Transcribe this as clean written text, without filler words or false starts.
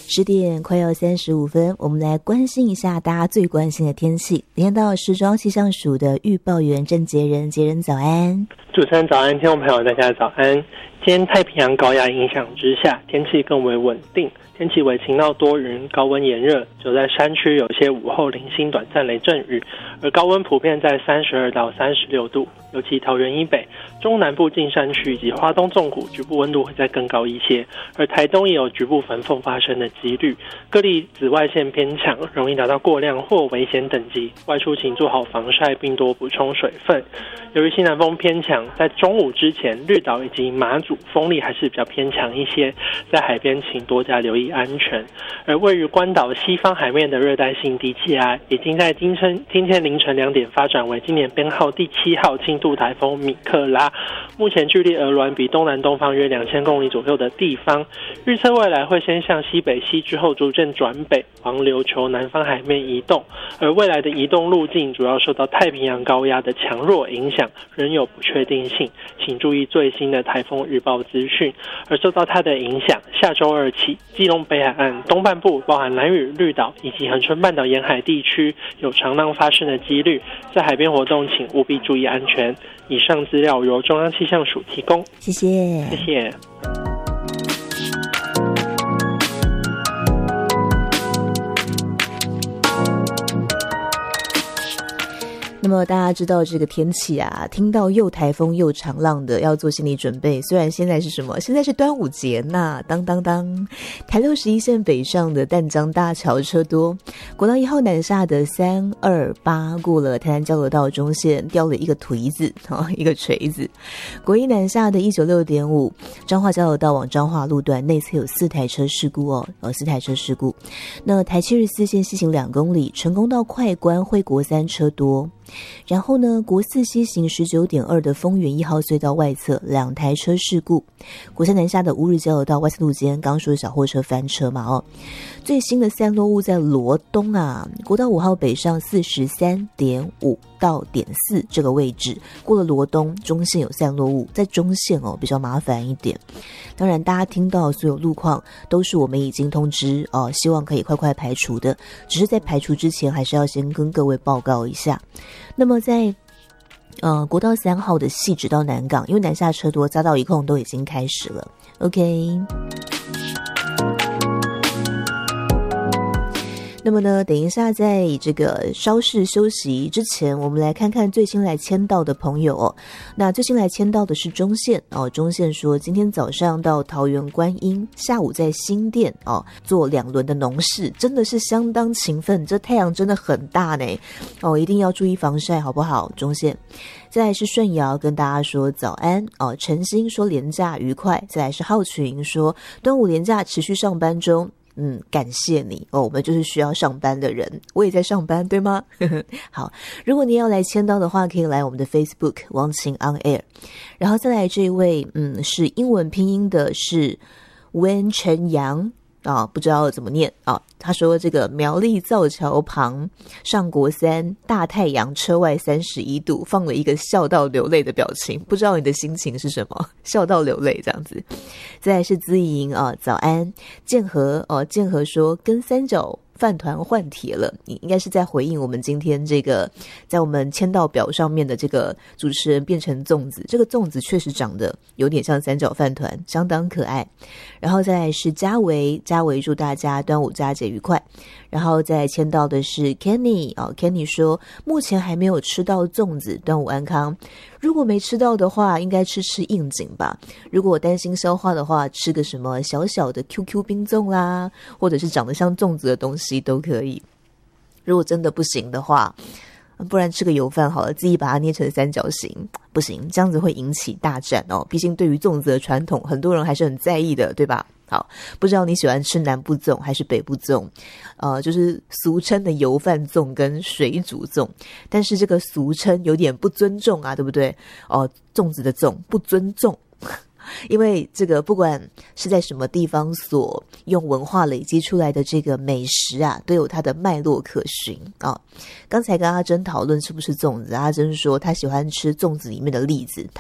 10点快要35分，我们来关心一下大家最关心的天气。连到时装气象署的预报员郑杰仁，杰仁早安。 主持人早安，听众朋友大家早安。今天太平洋高压影响之下，天气更为稳定，天气为晴到多云，高温炎热，只有在山区有些午后零星短暂雷阵雨，而高温普遍在32到36度，尤其桃园以北、中南部近山区以及花东纵谷局部温度会再更高一些，而台东也有局部焚风发生的几率，各地紫外线偏强，容易达到过量或危险等级，外出请做好防晒并多补充水分。由于西南风偏强，在中午之前，绿岛以及马祖风力还是比较偏强一些，在海边请多加留意安全。而位于关岛西方海面的热带性低气压，已经在今天凌晨2点发展为今年编号第7号轻度台风米克拉，目前距离鹅銮比东南东方约2000公里左右的地方，预测未来会先向西北西之后逐渐转北，往琉球南方海面移动，而未来的移动路径主要受到太平洋高压的强弱影响，仍有不确定性，请注意最新的台风预报资讯。而受到它的影响，下周2起，基隆北海岸东半部包含兰屿、绿岛以及恒春半岛沿海地区有长浪发生的几率，在海边活动请务必注意安全。以上资料由中央气象署提供。 谢谢。 谢谢。 那么大家知道这个天气啊，听到又台风又长浪的要做心理准备。虽然现在是什么？现在是端午节呐，当当当！台61线北上的淡江大桥车多，国道1号南下的328过了台南交流道中线掉了一个锤子，一个锤子。国一南下的196.5彰化交流道往彰化路段内侧有4台车事故4台车事故。那台74线西行2公里，成功到快关惠国3车多。然后呢，国4西行19.2的丰原1号隧道外侧2台车事故，国3南下的乌日交流道外侧路肩刚说的小货车翻车嘛最新的散落物在罗东啊，国道5号北上43.5到点4这个位置，过了罗东中线有散落物，在中线比较麻烦一点。当然大家听到所有路况都是我们已经通知希望可以快快排除的，只是在排除之前还是要先跟各位报告一下。那么在国道3号的汐止到南港，因为南下车多，匝道一控都已经开始了。 OK，那么呢，等一下在这个稍事休息之前，我们来看看最新来签到的朋友那最新来签到的是中线中线说今天早上到桃园观音，下午在新店做2轮的农事，真的是相当勤奋，这太阳真的很大呢一定要注意防晒好不好？中线。再来是顺尧跟大家说早安陈星说连假愉快。再来是浩群说端午连假持续上班中，感谢你我们就是需要上班的人，我也在上班对吗？好，如果你要来签到的话，可以来我们的 Facebook 王晴 on air。 然后再来这一位是英文拼音的是 Wen Chen Yang不知道怎么念他说这个苗栗造桥旁上国3大太阳车外31度，放了一个笑到流泪的表情，不知道你的心情是什么？笑到流泪这样子。再来是资莹早安。建和说跟三角饭团换帖了，你应该是在回应我们今天这个在我们签到表上面的这个主持人变成粽子，这个粽子确实长得有点像三角饭团，相当可爱。然后再来是嘉维祝大家端午佳节愉快。然后再来签到的是 Kenny Kenny 说目前还没有吃到粽子，端午安康。如果没吃到的话，应该吃应景吧。如果担心消化的话，吃个什么小小的 QQ 冰粽啦，或者是长得像粽子的东西都可以。如果真的不行的话，不然吃个油饭好了，自己把它捏成三角形。不行，这样子会引起大战毕竟对于粽子的传统，很多人还是很在意的，对吧？好，不知道你喜欢吃南部粽还是北部粽，就是俗称的油饭粽跟水煮粽，但是这个俗称有点不尊重对不对？粽子的粽不尊重。因为这个不管是在什么地方所用文化累积出来的这个美食都有它的脉络可循刚才跟阿珍讨论是不是粽子，阿珍说她喜欢吃粽子里面的栗子，